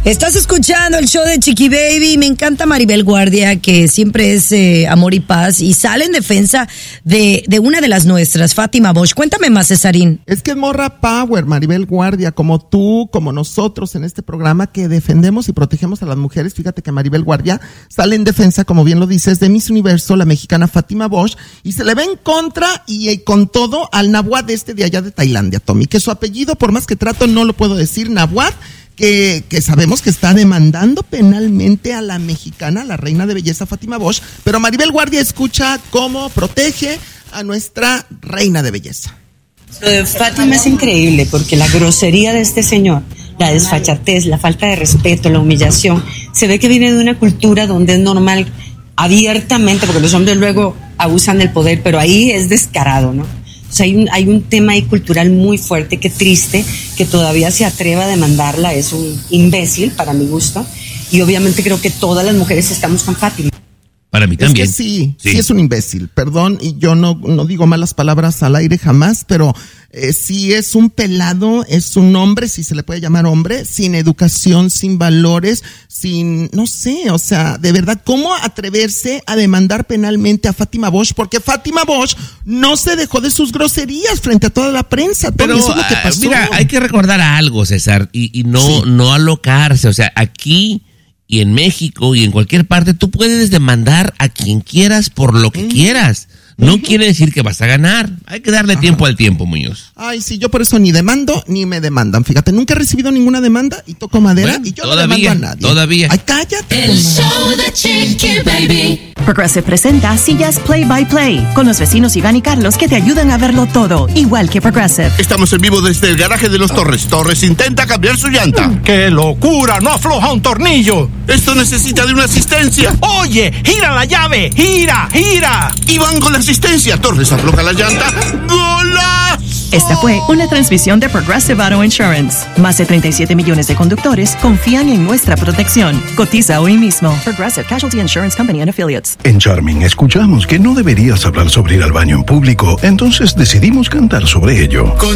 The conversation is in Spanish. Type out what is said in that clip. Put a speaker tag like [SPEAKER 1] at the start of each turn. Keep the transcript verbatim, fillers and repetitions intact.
[SPEAKER 1] Estás escuchando el show de Chiqui Baby. Me encanta Maribel Guardia, que siempre es eh, amor y paz, y sale en defensa de, de una de las nuestras, Fátima Bosch. Cuéntame más, Cesarín.
[SPEAKER 2] Es que es morra power, Maribel Guardia, como tú, como nosotros en este programa que defendemos y protegemos a las mujeres. Fíjate que Maribel Guardia sale en defensa, como bien lo dices, de Miss Universo, la mexicana Fátima Bosch, y se le ve en contra y, y con todo al Nahuatl este de allá de Tailandia, Tommy, que su apellido, por más que trato, no lo puedo decir, Nahuatl. Que, que sabemos que está demandando penalmente a la mexicana, la reina de belleza Fátima Bosch, pero Maribel Guardia escucha cómo protege a nuestra reina de belleza.
[SPEAKER 3] Lo de Fátima es increíble porque la grosería de este señor, la desfachatez, la falta de respeto, la humillación, se ve que viene de una cultura donde es normal abiertamente, porque los hombres luego abusan del poder, pero ahí es descarado, ¿no? O sea, hay un, hay un tema ahí cultural muy fuerte, qué triste que todavía se atreva a demandarla, es un imbécil para mi gusto, y obviamente creo que todas las mujeres estamos con Fátima.
[SPEAKER 4] Para mí también.
[SPEAKER 2] Es que sí, sí, sí es un imbécil, perdón, y yo no, no digo malas palabras al aire jamás, pero eh, sí es un pelado, es un hombre, si se le puede llamar hombre, sin educación, sin valores, sin, no sé, o sea, de verdad, ¿cómo atreverse a demandar penalmente a Fátima Bosch? Porque Fátima Bosch no se dejó de sus groserías frente a toda la prensa.
[SPEAKER 4] Pero,
[SPEAKER 2] eso es lo que pasó.
[SPEAKER 4] Mira, hay que recordar algo, César, y, y no, sí. no alocarse, o sea, aquí y en México y en cualquier parte, tú puedes demandar a quien quieras por lo que mm. quieras. No mm-hmm. quiere decir que vas a ganar. Hay que darle Ajá. tiempo al tiempo, Muñoz.
[SPEAKER 2] Ay, sí, yo por eso ni demando ni me demandan. Fíjate, nunca he recibido ninguna demanda y toco madera bueno, y yo todavía, no demando a nadie.
[SPEAKER 4] Todavía.
[SPEAKER 2] Ay, cállate.
[SPEAKER 5] El show de Chiqui Baby.
[SPEAKER 6] Progressive presenta Sillas Play by Play con los vecinos Iván y Carlos que te ayudan a verlo todo, igual que Progressive.
[SPEAKER 7] Estamos en vivo desde el garaje de los Torres. Torres intenta cambiar su llanta.
[SPEAKER 8] ¡Qué locura! ¡No afloja un tornillo!
[SPEAKER 7] Esto necesita de una asistencia.
[SPEAKER 8] ¡Oye! ¡Gira la llave! ¡Gira! ¡Gira!
[SPEAKER 7] Y van con la asistencia. Torres afloja la llanta. ¡Golazo!
[SPEAKER 6] Esta fue una transmisión de Progressive Auto Insurance. Más de treinta y siete millones de conductores confían en nuestra protección. Cotiza hoy mismo. Progressive Casualty Insurance Company and Affiliates.
[SPEAKER 9] En Charming escuchamos que no deberías hablar sobre ir al baño en público, entonces decidimos cantar sobre ello.